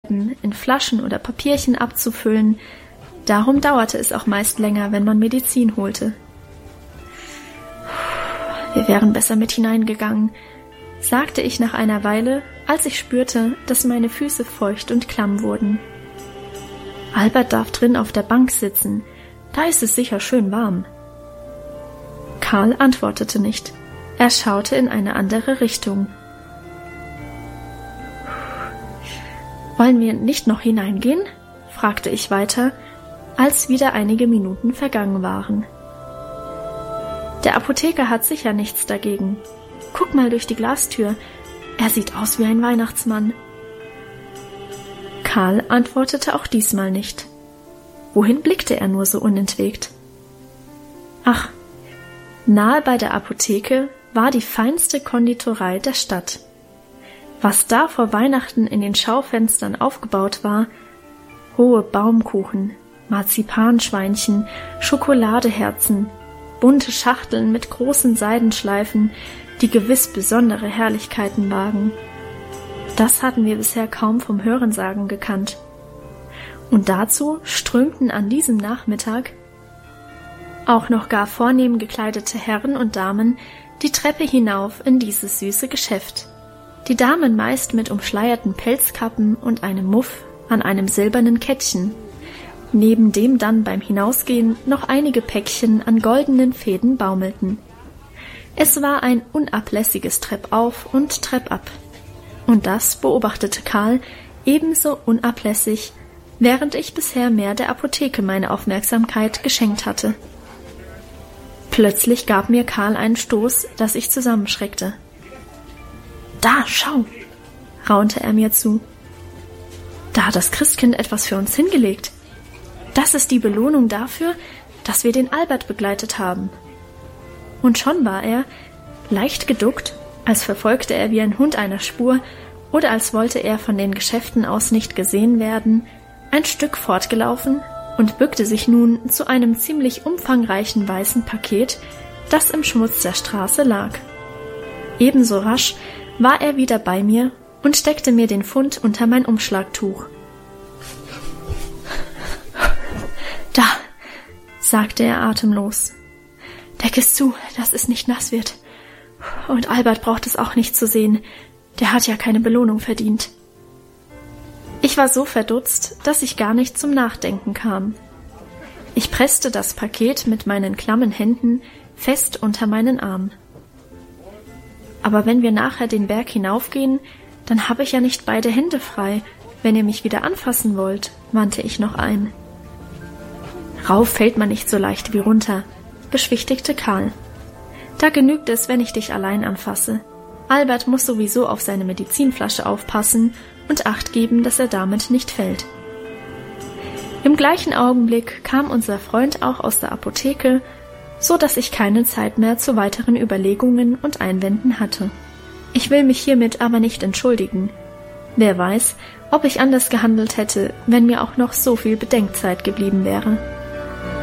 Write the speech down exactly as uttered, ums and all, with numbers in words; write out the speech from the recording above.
Tabletten in Flaschen oder Papierchen abzufüllen. Darum dauerte es auch meist länger, wenn man Medizin holte. Wir wären besser mit hineingegangen, sagte ich nach einer Weile, als ich spürte, dass meine Füße feucht und klamm wurden. Albert darf drin auf der Bank sitzen, da ist es sicher schön warm. Karl antwortete nicht. Er schaute in eine andere Richtung. »Wollen wir nicht noch hineingehen?« fragte ich weiter, als wieder einige Minuten vergangen waren. »Der Apotheker hat sicher nichts dagegen. Guck mal durch die Glastür. Er sieht aus wie ein Weihnachtsmann.« Karl antwortete auch diesmal nicht. Wohin blickte er nur so unentwegt? Ach, nahe bei der Apotheke war die feinste Konditorei der Stadt. Was da vor Weihnachten in den Schaufenstern aufgebaut war, hohe Baumkuchen, Marzipanschweinchen, Schokoladeherzen, bunte Schachteln mit großen Seidenschleifen, die gewiss besondere Herrlichkeiten bargen. Das hatten wir bisher kaum vom Hörensagen gekannt. Und dazu strömten an diesem Nachmittag auch noch gar vornehm gekleidete Herren und Damen die Treppe hinauf in dieses süße Geschäft. Die Damen meist mit umschleierten Pelzkappen und einem Muff an einem silbernen Kettchen, neben dem dann beim Hinausgehen noch einige Päckchen an goldenen Fäden baumelten. Es war ein unablässiges Treppauf und Treppab. Und das beobachtete Karl ebenso unablässig, während ich bisher mehr der Apotheke meine Aufmerksamkeit geschenkt hatte. Plötzlich gab mir Karl einen Stoß, dass ich zusammenschreckte. »Da, schau«, raunte er mir zu. »Da hat das Christkind etwas für uns hingelegt. Das ist die Belohnung dafür, dass wir den Albert begleitet haben.« Und schon war er, leicht geduckt, als verfolgte er wie ein Hund einer Spur oder als wollte er von den Geschäften aus nicht gesehen werden, ein Stück fortgelaufen und bückte sich nun zu einem ziemlich umfangreichen weißen Paket, das im Schmutz der Straße lag. Ebenso rasch war er wieder bei mir und steckte mir den Fund unter mein Umschlagtuch. »Da«, sagte er atemlos. »Deck es zu, dass es nicht nass wird. Und Albert braucht es auch nicht zu sehen. Der hat ja keine Belohnung verdient.« Ich war so verdutzt, dass ich gar nicht zum Nachdenken kam. Ich presste das Paket mit meinen klammen Händen fest unter meinen Arm. »Aber wenn wir nachher den Berg hinaufgehen, dann habe ich ja nicht beide Hände frei, wenn ihr mich wieder anfassen wollt«, wandte ich noch ein. »Rauf fällt man nicht so leicht wie runter«, beschwichtigte Karl. »Da genügt es, wenn ich dich allein anfasse. Albert muss sowieso auf seine Medizinflasche aufpassen und Acht geben, dass er damit nicht fällt.« Im gleichen Augenblick kam unser Freund auch aus der Apotheke, so dass ich keine Zeit mehr zu weiteren Überlegungen und Einwänden hatte. Ich will mich hiermit aber nicht entschuldigen. Wer weiß, ob ich anders gehandelt hätte, wenn mir auch noch so viel Bedenkzeit geblieben wäre.